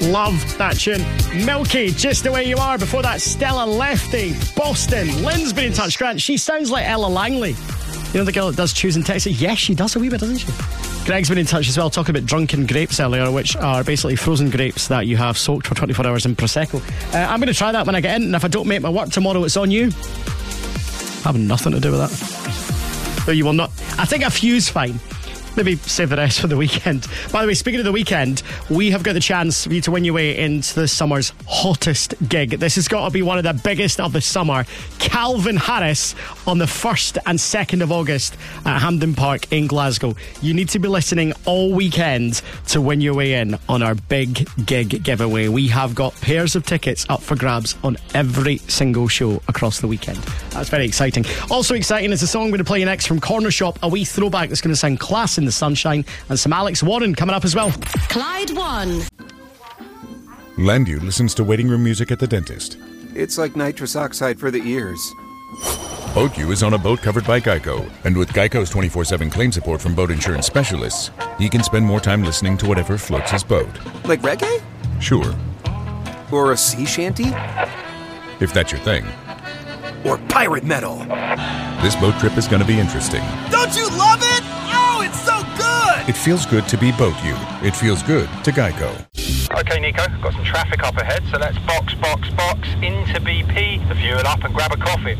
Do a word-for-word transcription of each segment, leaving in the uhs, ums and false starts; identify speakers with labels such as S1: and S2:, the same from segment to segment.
S1: Love that tune. Milky, Just the Way You Are. Before that, Stella Lefty, Boston. Lynn's been in touch. Grant, she sounds like Ella Langley. You know the girl that does Choose and Text? Yes, she does a wee bit, doesn't she? Greg's been in touch as well, talking about drunken grapes earlier, which are basically frozen grapes that you have soaked for twenty-four hours in Prosecco. Uh, I'm going to try that when I get in, and if I don't make my work tomorrow, it's on you. I have nothing to do with that. But you will not. I think a few's fine. Maybe save the rest for the weekend. By the way, speaking of the weekend, we have got the chance for you to win your way into the summer's hottest gig. This has got to be one of the biggest of the summer. Calvin Harris on the first and second of August at Hampden Park in Glasgow. You need to be listening all weekend to win your way in on our big gig giveaway. We have got pairs of tickets up for grabs on every single show across the weekend. That's very exciting. Also exciting is the song I'm going to play you next from Corner Shop, a wee throwback that's going to sound class in the sunshine, and some Alex Warren coming up as well.
S2: Clyde One.
S3: Landu listens to waiting room music at the dentist.
S4: It's like nitrous oxide for the ears.
S3: BoatU is on a boat covered by Geico, and with Geico's twenty-four seven claim support from boat insurance specialists, he can spend more time listening to whatever floats his boat.
S4: Like reggae?
S3: Sure.
S4: Or a sea shanty?
S3: If that's your thing.
S4: Or pirate metal?
S3: This boat trip is going to be interesting.
S5: Don't you love it? Oh, it's so good!
S3: It feels good to be BoatU. It feels good to Geico.
S6: Okay, Nico, got some traffic up ahead, so let's box, box, box into B P to fuel up and grab a coffee.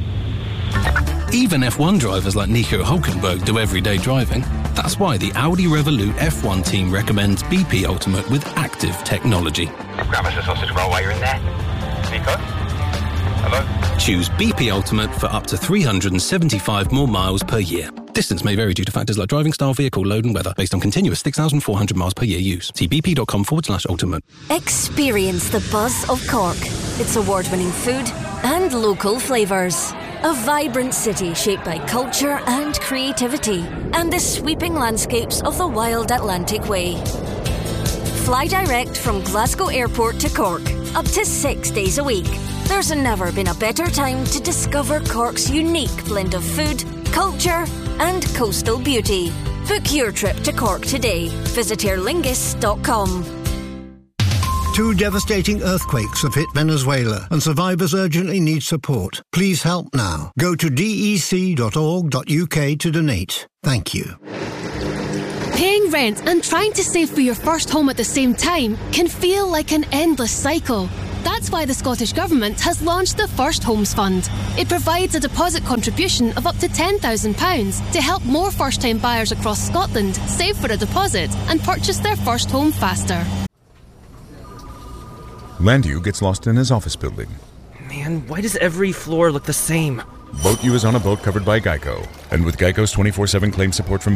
S7: Even F one drivers like Nico Hulkenberg do everyday driving. That's why the Audi Revolut F one team recommends B P Ultimate with active technology.
S6: Grab us a sausage roll while you're in there. Nico? Hello?
S7: Choose B P Ultimate for up to three hundred seventy-five more miles per year. Distance may vary due to factors like driving style, vehicle load and weather, based on continuous six thousand four hundred miles per year use. See bp.com forward slash ultimate.
S2: Experience the buzz of Cork. Its award-winning food and local flavours. A vibrant city shaped by culture and creativity, and the sweeping landscapes of the wild Atlantic Way. Fly direct from Glasgow Airport to Cork, up to six days a week. There's never been a better time to discover Cork's unique blend of food, culture and coastal beauty. Book your trip to Cork today. Visit aer lingus dot com.
S8: Two devastating earthquakes have hit Venezuela and survivors urgently need support. Please help now. Go to d e c dot org dot u k to donate. Thank you.
S9: Paying rent and trying to save for your first home at the same time can feel like an endless cycle. That's why the Scottish Government has launched the First Homes Fund. It provides a deposit contribution of up to ten thousand pounds to help more first-time buyers across Scotland save for a deposit and purchase their first home faster.
S3: Landu gets lost in his office building.
S10: Man, why does every floor look the same?
S3: BoatU is on a boat covered by Geico, and with Geico's twenty-four seven claim support from